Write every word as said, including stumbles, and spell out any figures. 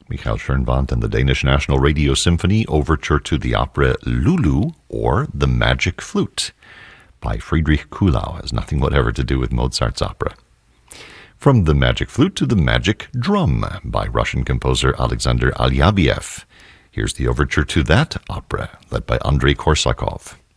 Michael Schoenwandt and the Danish National Radio Symphony overture to the opera Lulu, or The Magic Flute, by Friedrich Kuhlau. It has nothing whatever to do with Mozart's opera. From The Magic Flute to The Magic Drum by Russian composer Alexander Alyabiev. Here's the overture to that opera, led by Andrei Korsakov.